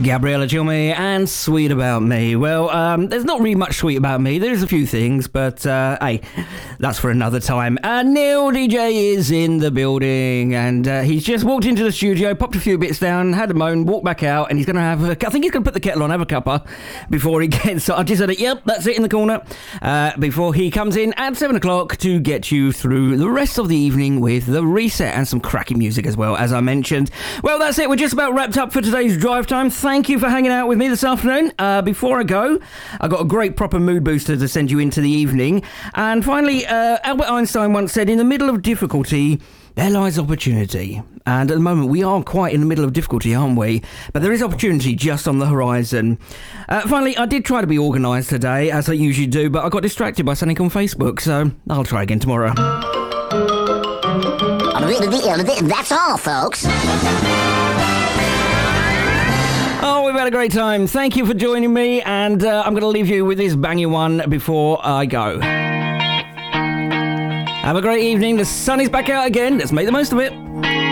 Gabriella Cilmi and Sweet About Me. Well, there's not really much sweet about me. There's a few things, but hey, that's for another time. Neil DJ is in the building, and he's just walked into the studio, popped a few bits down, had a moan, walked back out, and he's going to have I think he's going to put the kettle on, have a cuppa before he gets... I just said it, yep, that's it in the corner. Before he comes in at 7 o'clock to get you through the rest of the evening with the reset and some cracking music as well, as I mentioned. Well, that's it. We're just about wrapped up for today's drive time. Thank you for hanging out with me this afternoon. Before I go, I got a great proper mood booster to send you into the evening. And finally, Albert Einstein once said, in the middle of difficulty, there lies opportunity. And at the moment, we are quite in the middle of difficulty, aren't we? But there is opportunity just on the horizon. Finally, I did try to be organised today, as I usually do, but I got distracted by something on Facebook, so I'll try again tomorrow. That's all, folks. Oh, we've had a great time. Thank you for joining me, and I'm going to leave you with this banging one before I go. Have a great evening. The sun is back out again. Let's make the most of it.